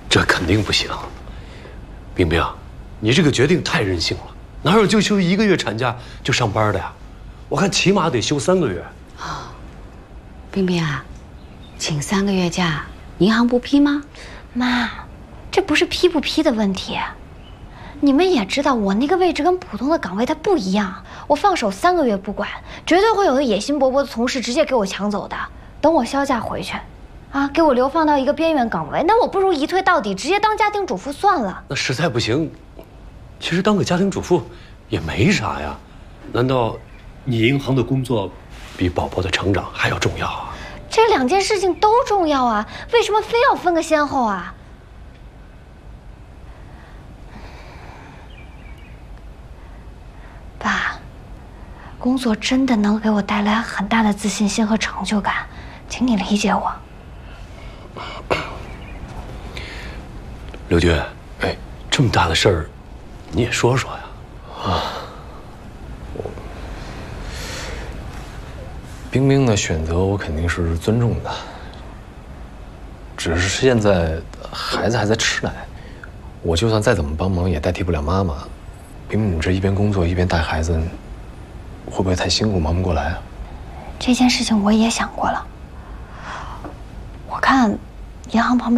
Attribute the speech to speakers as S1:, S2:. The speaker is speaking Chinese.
S1: 这肯定不行。冰冰，你这个决定太任性了，哪有就休1个月产假就上班的呀？我看起码得休3个月。
S2: 哦，冰冰啊，请3个月假，银行不批吗？
S3: 妈，这不是批不批的问题。你们也知道，我那个位置跟普通的岗位它不一样，我放手3个月不管，绝对会有个野心勃勃的同事直接给我抢走的。等我销假回去，啊，给我流放到一个边缘岗位，那我不如一退到底，直接当家庭主妇算了。
S1: 那实在不行，其实当个家庭主妇也没啥呀。难道你银行的工作比宝宝的成长还要重要啊？
S3: 这2件事情都重要啊，为什么非要分个先后啊？爸，工作真的能给我带来很大的自信心和成就感，请你理解我。
S1: 刘军，哎，这么大的事儿，你也说说呀。
S4: 冰冰的选择我肯定是尊重的，只是现在孩子还在吃奶，我就算再怎么帮忙也代替不了妈妈。冰冰，你这一边工作一边带孩子，会不会太辛苦，忙不过来啊？
S3: 这件事情我也想过了，我看银行旁边